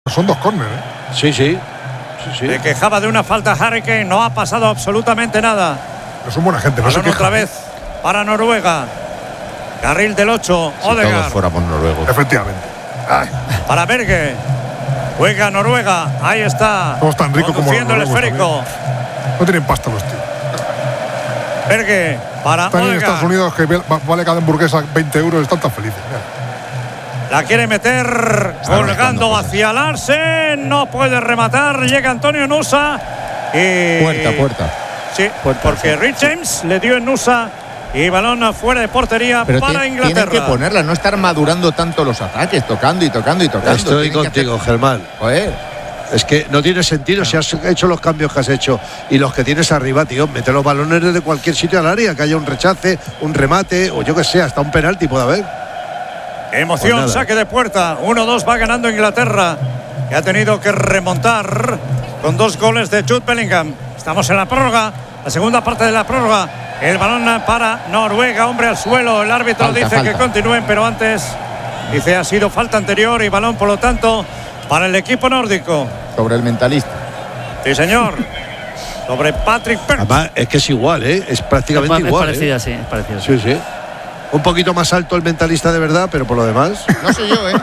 Son 2 córner, ¿eh? Sí. Se quejaba de una falta Harry Kane, no ha pasado absolutamente nada. Pero son buena gente, no se quejan. Otra vez para Noruega. Carril del 8, Odegaard. Todos fuéramos noruegos. Efectivamente. Ay. Para Berge. Juega Noruega, ahí está. Todos tan ricos como los el esférico. También. No tienen pasta los tíos. Berge para Están Odegaard. en Estados Unidos que vale cada hamburguesa 20 euros, están tan felices. La quiere meter colgando hacia Larsen. No puede rematar. Llega Antonio Nusa. Y Puerta. Sí, porque Rich James le dio en Nusa. Y balón fuera de portería. Pero para Inglaterra. Tienen que ponerla, no estar madurando tanto los ataques, tocando. Estoy contigo, Germán. Joder. Es que no tiene sentido si has hecho los cambios que has hecho y los que tienes arriba, tío. Mete los balones desde cualquier sitio al área, que haya un rechace, un remate o yo que sé, hasta un penalti puede haber. Emoción, Pues saque de puerta. 1-2 va ganando Inglaterra, que ha tenido que remontar con 2 goles de Jude Bellingham. Estamos en la prórroga, la segunda parte de la prórroga. El balón para Noruega, hombre al suelo. El árbitro dice que continúen, pero antes dice ha sido falta anterior y balón, por lo tanto, para el equipo nórdico. Sobre el mentalista. Sí, señor. Sobre Patrick Perch. Además, es que es igual, ¿eh? Es prácticamente igual. Es parecida, sí, es parecida. Sí. Un poquito más alto el mentalista de verdad, pero por lo demás. No soy yo, ¿eh?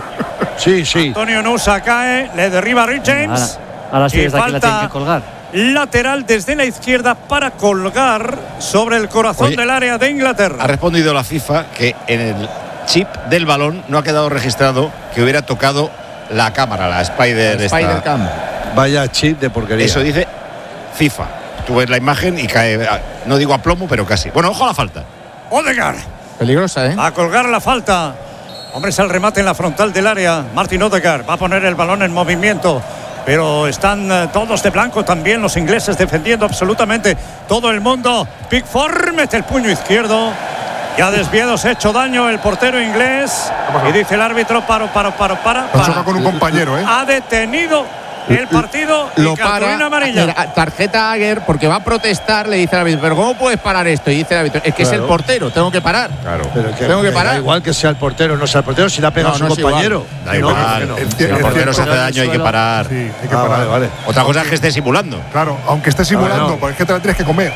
Sí. Antonio Nusa cae, le derriba a Rich James. Ahora sí, desde aquí la tienen que colgar. Lateral desde la izquierda para colgar sobre el corazón del área de Inglaterra. Ha respondido la FIFA que en el chip del balón no ha quedado registrado que hubiera tocado la cámara, la Spider Cam. Vaya chip de porquería. Eso dice FIFA. Tú ves la imagen y cae, no digo a plomo, pero casi. Bueno, ojo a la falta. Odegaard. Peligrosa, ¿eh? A colgar la falta. Hombre, es el remate en la frontal del área. Martin Odegaard va a poner el balón en movimiento. Pero están todos de blanco también los ingleses defendiendo absolutamente todo el mundo. Pickford mete el puño izquierdo. Ya desviado, se ha hecho daño el portero inglés. Y dice el árbitro, para. Choca con un compañero, ¿eh? Ha detenido el partido lo y cartulina para, amarilla. mira, tarjeta a Agger porque va a protestar, le dice el árbitro, pero ¿cómo puedes parar esto? Y dice el árbitro, es que es el portero, tengo que parar. Claro. Pero tengo que parar. Da igual que sea el portero, no sea el portero, si le ha pegado a su compañero. Da igual. Si el portero se hace daño, hay que parar. Sí, hay que parar. Vale. Otra cosa es que esté simulando. Claro, aunque esté simulando, porque es que te la tienes que comer.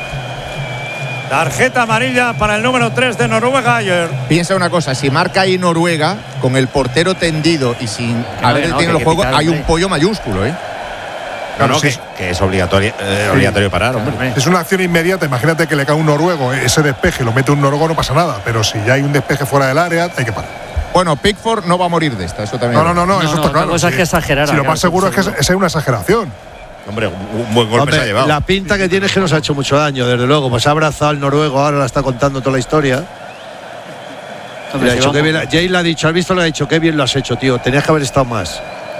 Tarjeta amarilla para el número 3 de Noruega ayer. Piensa una cosa, si marca ahí Noruega, con el portero tendido y sin haber detenido el juego, hay un pollo mayúsculo, ¿eh? No, que es obligatorio parar, hombre. Es una acción inmediata. Imagínate que le cae un noruego, ese despeje, lo mete un noruego, no pasa nada. Pero si ya hay un despeje fuera del área, hay que parar. Bueno, Pickford no va a morir de esta, eso también. No, eso está claro. Cosa es que exagerar. Si lo más seguro es que es una exageración. Hombre, un buen golpe se ha llevado. La pinta que tiene es que nos ha hecho mucho daño, desde luego. Pues ha abrazado al noruego, ahora la está contando toda la historia. Le ha dicho que bien, Jay le ha dicho, has visto, le ha dicho, qué bien lo has hecho, tío. Tenías que haber estado más.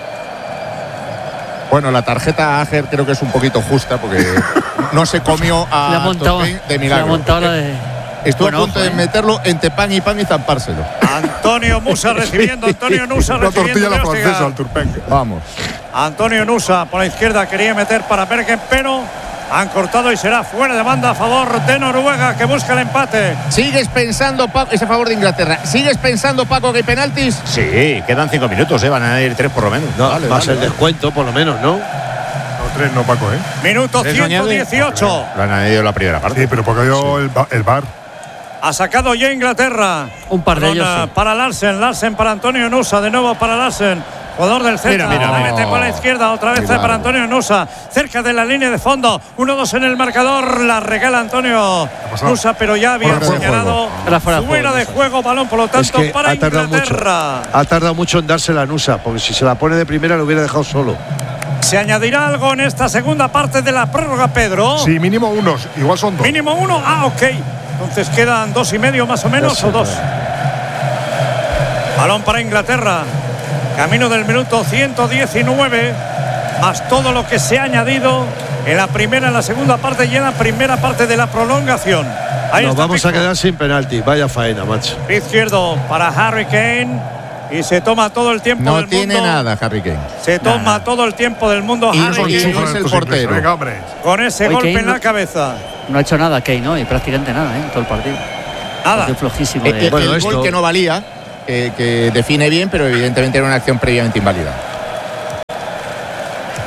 Bueno, la tarjeta a Agger creo que es un poquito justa porque no se comió a Topping de milagro. Estuvo a punto de meterlo entre pan y zampárselo. Antonio Nusa recibiendo. Una tortilla a la francesa al Turpin. Vamos. Antonio Nusa por la izquierda quería meter para Bergen, pero han cortado y será fuera de banda a favor de Noruega, que busca el empate. ¿Sigues pensando, Paco, es a favor de Inglaterra? ¿Sigues pensando, Paco, que hay penaltis? Sí, quedan 5 minutos, van a ir 3 por lo menos. No, más el descuento, por lo menos, ¿no? No, 3 no, Paco, ¿eh? Minuto 118. Lo han añadido la primera parte. Sí, pero porque dio el VAR. Ha sacado ya Inglaterra. Un par de ellos. Sí. Para Larsen para Antonio Nusa, de nuevo para Larsen. Jugador del Celta, mete por la izquierda, otra vez para Antonio Nusa, cerca de la línea de fondo, 1-2 en el marcador, la regala Antonio Nusa, pero ya había señalado fuera de juego, balón, por lo tanto, es que para Inglaterra. Ha tardado mucho en dársela a Nusa, porque si se la pone de primera lo hubiera dejado solo. ¿Se añadirá algo en esta segunda parte de la prórroga, Pedro? Sí, mínimo 1, igual son 2. Mínimo 1, ok. Entonces quedan 2,5 más o menos, o 2. Balón para Inglaterra. Camino del minuto 119, más todo lo que se ha añadido en la primera, en la segunda parte y en la primera parte de la prolongación. Ahí nos vamos a quedar sin penalti. Vaya faena, macho. Izquierdo para Harry Kane y se toma todo el tiempo del mundo. No tiene nada, Harry Kane. Se toma todo el tiempo del mundo. Y no es el portero. Con ese golpe en la cabeza. No ha hecho nada Kane, ¿no? Y prácticamente nada, en todo el partido. Nada. Flojísimo. El gol que no valía. Que define bien, pero evidentemente era una acción previamente inválida.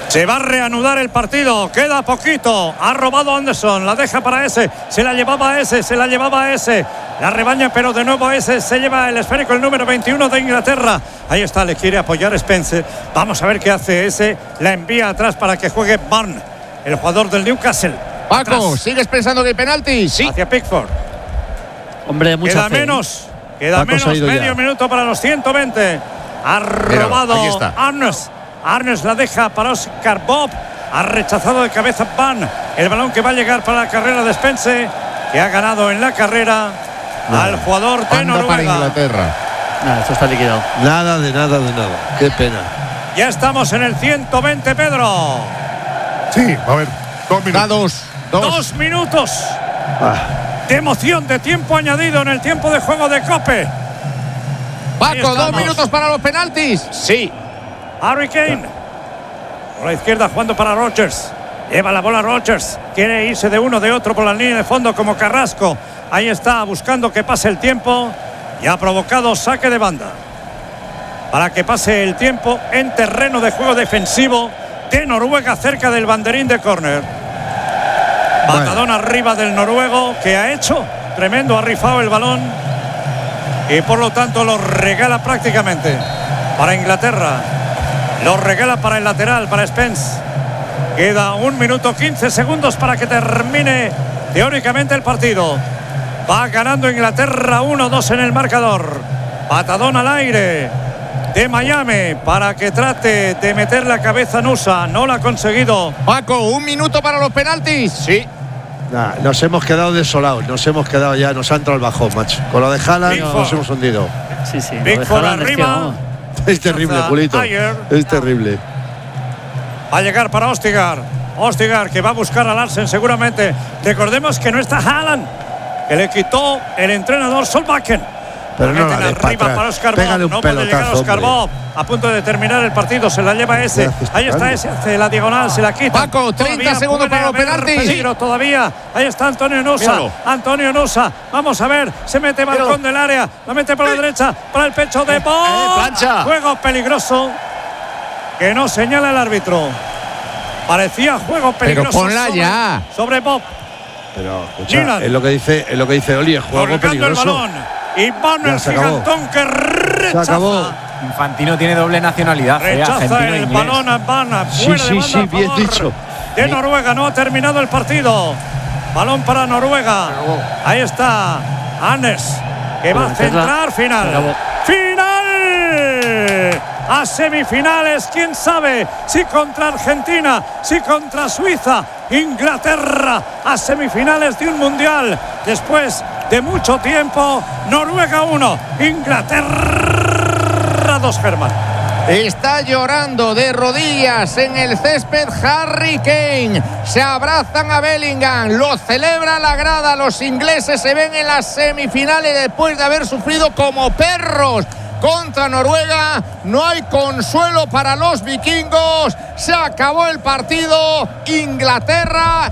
Se va a reanudar el partido, queda poquito. Ha robado Anderson, la deja para ese. Se la llevaba a ese. La rebaña, pero de nuevo ese se lleva el esférico, el número 21 de Inglaterra. Ahí está, le quiere apoyar Spencer. Vamos a ver qué hace ese. La envía atrás para que juegue Barnes, el jugador del Newcastle. Paco, atrás. ¿sigues pensando que hay penalti? Sí. Hacia Pickford. Hombre, mucha Queda fe. menos, medio minuto para los 120. Ha robado Arnes la deja para Oscar Bob. Ha rechazado de cabeza Van. El balón que va a llegar para la carrera de Spence, que ha ganado en la carrera al jugador de Noruega. Para Inglaterra. Nada, esto está liquidado. Nada. Qué pena. Ya estamos en el 120, Pedro. Sí, a ver, 2 minutos. Dos minutos de emoción, de tiempo añadido en el tiempo de juego de Cope. Paco, 2 minutos para los penaltis. Sí. Harry Kane por la izquierda jugando para Rodgers. Lleva la bola Rodgers. Quiere irse de uno de otro por la línea de fondo como Carrasco. Ahí está buscando que pase el tiempo y ha provocado saque de banda para que pase el tiempo en terreno de juego defensivo de Noruega cerca del banderín de córner. Patadón arriba del noruego que ha hecho tremendo, ha rifado el balón y por lo tanto lo regala prácticamente para Inglaterra. Lo regala para el lateral, para Spence. Queda 1 minuto 15 segundos para que termine teóricamente el partido. Va ganando Inglaterra 1-2 en el marcador. Patadón al aire de Miami para que trate de meter la cabeza en USA. No lo ha conseguido. Paco, 1 minuto para los penaltis. Sí. Nah, nos hemos quedado desolados. Nos ha entrado el bajón, macho. Con lo de Haaland nos hemos hundido. Sí. Pickford arriba. Es terrible, Julito. Es terrible. Va a llegar para Ostigar, que va a buscar a Larsen seguramente. Recordemos que no está Haaland, que le quitó el entrenador Solbakken. Pero no, arriba para Oscar Bob. No puede llegar Oscar Bob. A punto de terminar el partido, se la lleva ese. Ahí está ese, hace la diagonal, se la quita. Paco, 30 segundos para los penaltis. Peligro todavía. Ahí está Antonio Nusa. Vamos a ver, se mete balcón del área, la mete por la derecha, para el pecho de Bob. Plancha. Juego peligroso que no señala el árbitro. Parecía juego peligroso. Pero ponla ya. Sobre Bob. Pero escucha, es lo que dice Oli, es juego peligroso. El balón. Y Van el gigantón que rechaza. Se acabó. Infantino tiene doble nacionalidad. Rechaza el balón a Van. Sí, bien dicho. De Noruega, no ha terminado el partido. Balón para Noruega. Ahí está Anders, que va a centrar. Final. A semifinales, quién sabe si contra Argentina, si contra Suiza. Inglaterra a semifinales de un mundial después de mucho tiempo. Noruega 1, Inglaterra 2, Germán. Está llorando de rodillas en el césped Harry Kane. Se abrazan a Bellingham, lo celebra la grada. Los ingleses se ven en las semifinales después de haber sufrido como perros contra Noruega. No hay consuelo para los vikingos. Se acabó el partido. Inglaterra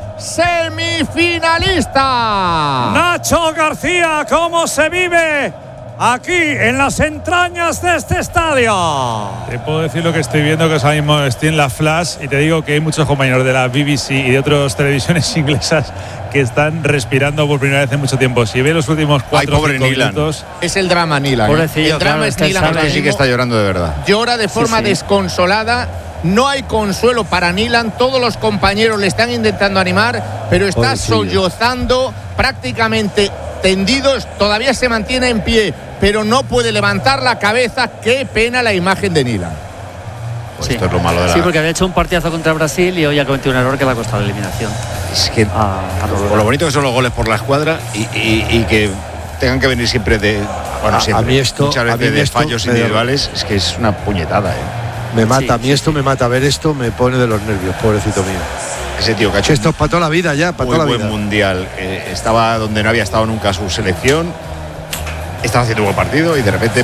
semifinalista. Nacho García, ¿cómo se vive aquí en las entrañas de este estadio? Te puedo decir lo que estoy viendo, que ahora mismo estoy en la Flash, y te digo que hay muchos compañeros de la BBC y de otras televisiones inglesas que están respirando por primera vez en mucho tiempo. Si ve los últimos 4 o 5 minutos… Es el drama Nilan. Pobrecillo, el drama es Nilan. Sí que está llorando de verdad. Llora de forma desconsolada. No hay consuelo para Nilan. Todos los compañeros le están intentando animar, pero está sollozando, prácticamente tendido. Todavía se mantiene en pie, pero no puede levantar la cabeza. Qué pena la imagen de Nilan. Pues esto es lo malo de la… Sí, porque había hecho un partidazo contra Brasil y hoy ha cometido un error que le ha costado la eliminación. Es que por lo bonito que son los goles por la escuadra y que tengan que venir siempre de… Bueno, siempre, muchas veces de fallos individuales, es que es una puñetada, Me mata, a mí esto me mata. Ver esto me pone de los nervios, pobrecito mío. Ese tío que ha hecho esto es para toda la vida ya, para toda la vida. Buen mundial. Estaba donde no había estado nunca su selección. Estaba haciendo un buen partido y de repente,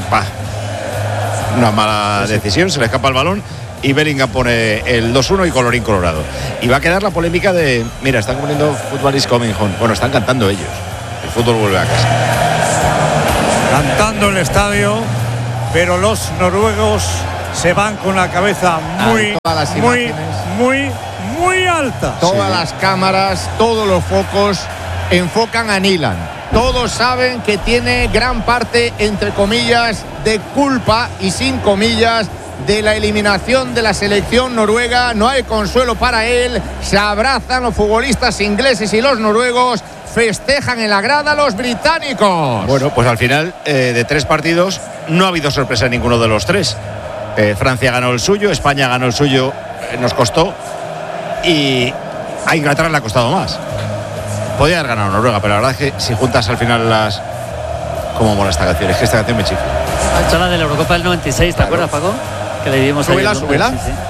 una mala decisión, se le escapa el balón y Bellingham pone el 2-1 y colorín colorado. Y va a quedar la polémica de, mira, están poniendo Football is coming home. Bueno, están cantando ellos. El fútbol vuelve a casa. Cantando el estadio, pero los noruegos se van con la cabeza muy alta. Todas las cámaras, todos los focos enfocan a Nyland. Todos saben que tiene gran parte, entre comillas, de culpa y sin comillas, de la eliminación de la selección noruega. No hay consuelo para él. Se abrazan los futbolistas ingleses y los noruegos. Festejan en la grada los británicos. Bueno, pues al final de 3 partidos no ha habido sorpresa en ninguno de los 3. Francia ganó el suyo, España ganó el suyo, nos costó, y a Inglaterra le ha costado más. Podía haber ganado Noruega, pero la verdad es que si juntas al final las... ¿Cómo mola esta canción? Es que esta canción me chifla. Ha hecho la de la Eurocopa del 96, ¿te acuerdas, Paco? Que le dimos ahí. Súbela. Sí, sí.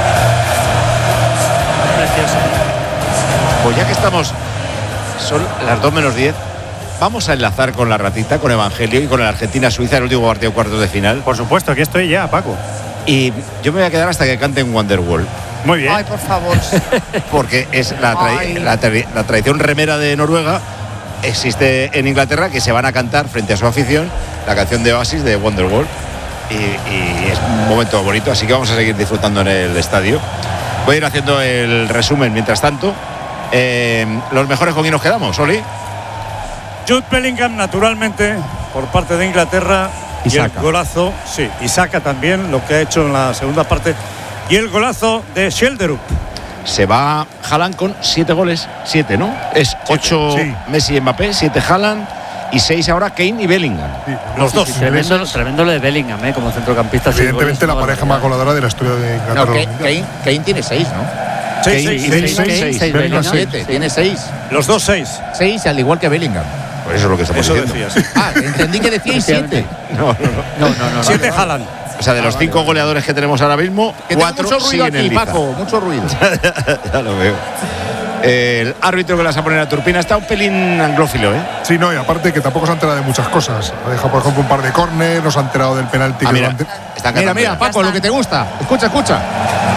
Precioso. Pues ya que estamos, son las 2:10, vamos a enlazar con la ratita, con Evangelio y con el Argentina-Suiza, el último partido cuartos de final. Por supuesto, aquí estoy ya, Paco. Y yo me voy a quedar hasta que canten Wonderwall. Muy bien. Ay, por favor. Porque es la tradición remera de Noruega. Existe en Inglaterra, que se van a cantar frente a su afición la canción de Oasis de Wonderwall. Y es un momento bonito, así que vamos a seguir disfrutando en el estadio. Voy a ir haciendo el resumen mientras tanto. Los mejores, ¿con quién nos quedamos, Oli? Jude Bellingham, naturalmente, por parte de Inglaterra. Y el golazo, sí, y Saka también, lo que ha hecho en la segunda parte. Y el golazo de Schjelderup. Se va Haaland con 7 goles. 7, ¿no? Es 8 sí. Messi y Mbappé, 7 Haaland y 6 ahora Kane y Bellingham. Sí, los dos. Tremendo lo de Bellingham, como centrocampista. Evidentemente la pareja más goleadora de la historia de Inglaterra. No, Kane tiene 6, ¿no? 6. Tiene 6. Los dos 6. 6, al igual que Bellingham. Pues eso es lo que estamos diciendo. Decías. Entendí que decíais 7. No. 7 Haaland. O sea, de los 5 goleadores que tenemos ahora mismo, 4 siguen en liza. Paco, mucho ruido. Ya lo veo. El árbitro que las va a poner a Turpina está un pelín anglófilo, ¿eh? Sí, no, y aparte que tampoco se ha enterado de muchas cosas. Ha dejado, por ejemplo, un par de córner, no se ha enterado del penalti. Mira, Paco, lo que te gusta. Escucha.